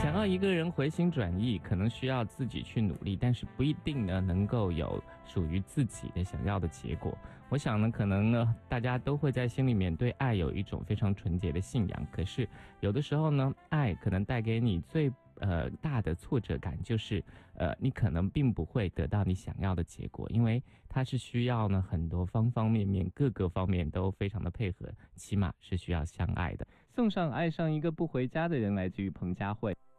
想要一个人回心转意，可能需要自己去努力，但是不一定呢能够有属于自己的想要的结果。我想呢，可能呢大家都会在心里面对爱有一种非常纯洁的信仰，可是有的时候呢，爱可能带给你最大的挫折感就是你可能并不会得到你想要的结果，因为它是需要呢很多方方面面各个方面都非常的配合，起码是需要相爱的。送上爱上一个不回家的人，来自于彭佳慧。